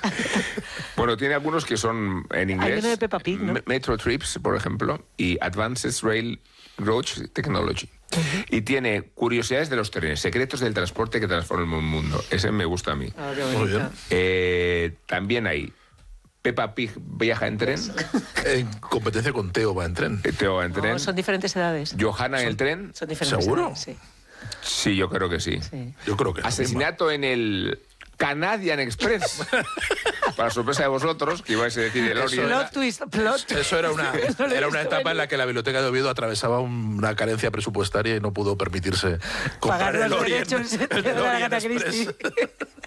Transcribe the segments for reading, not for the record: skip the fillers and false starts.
Bueno, tiene algunos que son en inglés. Hay uno de Peppa Pig, ¿no? Metro Trips, por ejemplo, y Advanced Railroad Technology. Y tiene curiosidades de los trenes, secretos del transporte que transforman el mundo. Ese me gusta a mí. Muy bien. También hay Peppa Pig viaja en tren. En competencia con Teo va en tren. Teo va en tren. No, son diferentes edades. Johanna en el tren. Son diferentes ¿Seguro? edades, sí. Sí, yo creo que sí. Yo creo que Asesinato en el Canadian Express. Para sorpresa de vosotros, que ibais a decir el Orient. Plot twist, plot twist. Eso era una etapa en la que la Biblioteca de Oviedo atravesaba una carencia presupuestaria y no pudo permitirse comprar Pagar el los Orient. derechos de el la Orient Agatha Express. Christie.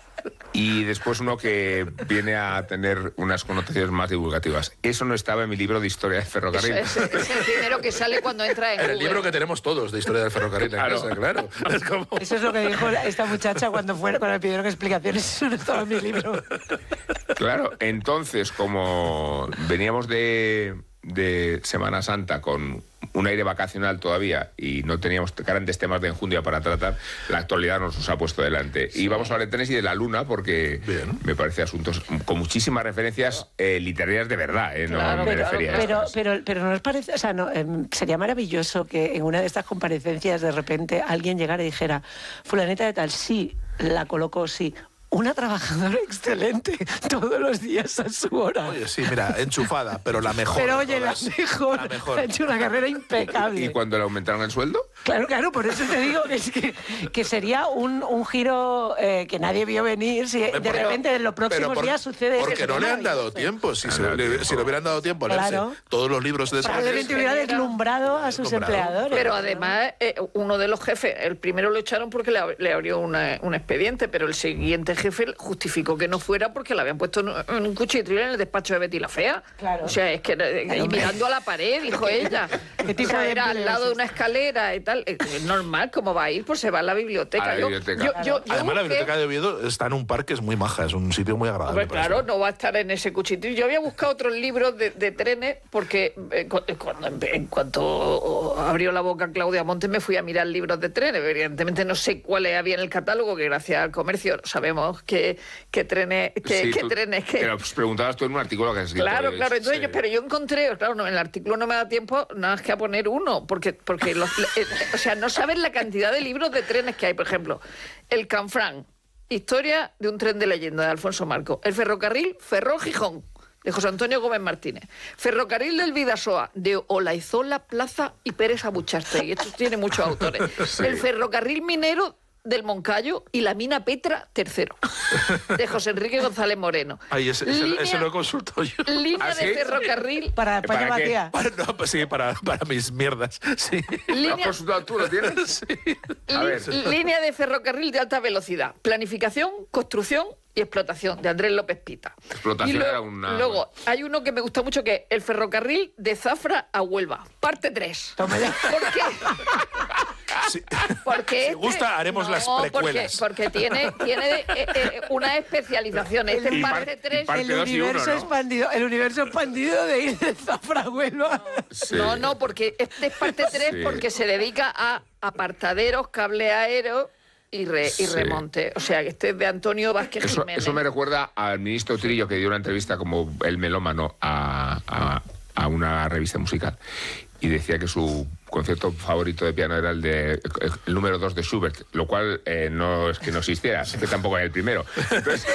Y después uno que viene a tener unas connotaciones más divulgativas. Eso no estaba en mi libro de historia del ferrocarril. Es el primero que sale cuando entra en En el Google. libro que tenemos todos de historia del ferrocarril en casa, claro. Es como... Eso es lo que dijo esta muchacha cuando le pidieron explicaciones. Eso no estaba en mi libro. Claro, entonces, como veníamos de Semana Santa con un aire vacacional todavía y no teníamos grandes temas de enjundia para tratar, la actualidad nos ha puesto delante. Sí. Y vamos a hablar de trenes y de la Luna porque me parece asuntos con muchísimas referencias literarias de verdad. Claro, no me refería a estas. pero no os parece, o sea, no, sería maravilloso que en una de estas comparecencias de repente alguien llegara y dijera, fulanita de tal, sí, la colocó, sí. Una trabajadora excelente, todos los días a su hora. Oye, sí, mira, enchufada, pero la mejor. Pero oye, la mejor. Ha hecho una carrera impecable. ¿Y cuando le aumentaron el sueldo? Claro, por eso te digo que sería un giro que nadie vio venir si de repente en los próximos días sucede eso. Porque no le han dado tiempo. Si le hubieran dado tiempo a leerse todos los libros de probablemente hubiera deslumbrado a sus empleadores. Pero además, uno de los jefes, el primero lo echaron porque le abrió un expediente, pero el siguiente jefe justificó que no fuera porque le habían puesto en un cuchitril en el despacho de Betty la Fea. Claro. O sea, es que y mirando a la pared, dijo ella. O sea, era al lado de una escalera y tal. Es normal, ¿cómo va a ir? Pues se va a la biblioteca. A la biblioteca. Además, la Biblioteca de Oviedo está en un parque, es muy maja, es un sitio muy agradable. Pues claro, no va a estar en ese cuchitril. Yo había buscado otros libros de trenes porque en cuanto abrió la boca Claudia Montes me fui a mirar libros de trenes. Evidentemente no sé cuáles había en el catálogo, que gracias al comercio sabemos qué trenes... Pero pues preguntabas tú en un artículo que has escrito. Claro, entonces pero yo encontré, claro, en el artículo no me da tiempo nada más que a poner uno, porque o sea, no sabes la cantidad de libros de trenes que hay. Por ejemplo, el Canfrán, historia de un tren de leyenda, de Alfonso Marco. El ferrocarril Ferrol-Gijón, de José Antonio Gómez Martínez. Ferrocarril del Bidasoa, de Olaizola, Plaza y Pérez Abuchaste. Y esto tiene muchos autores. Sí. El ferrocarril minero del Moncayo y la mina Petra III, de José Enrique González Moreno. Ay, ese lo he consultado yo. Línea de ferrocarril... ¿Para Matías? Para mis mierdas. Sí. ¿Lo has consultado tú? ¿Lo tienes? Sí. A ver. Línea de ferrocarril de alta velocidad. Planificación, construcción y explotación, de Andrés López Pita. Explotación era una... Luego, hay uno que me gusta mucho, que es el ferrocarril de Zafra a Huelva, parte 3. ¿Por qué? Sí. Porque si gusta, haremos las precuelas. Porque tiene una especialización. Este es parte 3. El universo expandido. El universo expandido de ir de Zafra a Huelva. Sí. No, porque este es parte 3 porque se dedica a apartaderos, cable aéreo y remonte. O sea, que este es de Antonio Vázquez Jiménez. Eso me recuerda al ministro Trillo, que dio una entrevista como el melómano a una revista musical. Y decía que su concierto favorito de piano era el número 2 de Schubert, lo cual no es que no existiera, es que tampoco hay el primero. Entonces,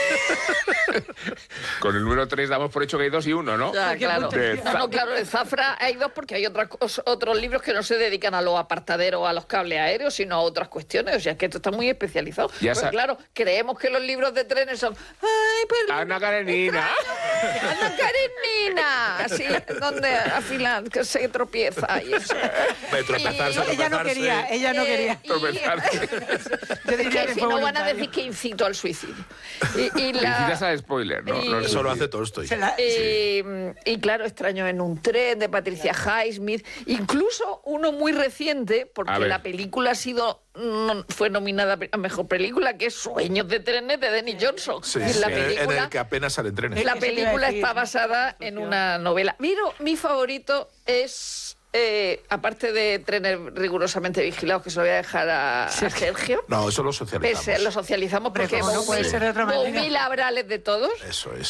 con el número 3 damos por hecho que hay 2 y 1, ¿no? Ya, claro. Claro, en Zafra hay 2 porque hay otros libros que no se dedican a los apartaderos, a los cables aéreos, sino a otras cuestiones. O sea, es que esto está muy especializado. Pues claro, creemos que los libros de trenes son... ¡Ay, pues Ana Karenina! ¡Ana Karenina! Así, donde al final se tropieza y eso. Ella no quería. Yo diría que si no van a decir que incito al suicidio. Incitas al spoiler, ¿no? Eso lo hace Tolstoy. Y claro, Extraño en un tren, de Patricia Highsmith. Incluso uno muy reciente, porque la película fue nominada a Mejor Película, que es Sueños de trenes, de Denis Johnson. Sí, en el que apenas salen trenes. La película está basada en una novela. Pero mi favorito es... aparte de trenes rigurosamente vigilados, que se lo voy a dejar a Sergio. No, eso lo socializamos. Lo socializamos porque no puede ser de otra manera. Boumil Labrales de todos. Eso es.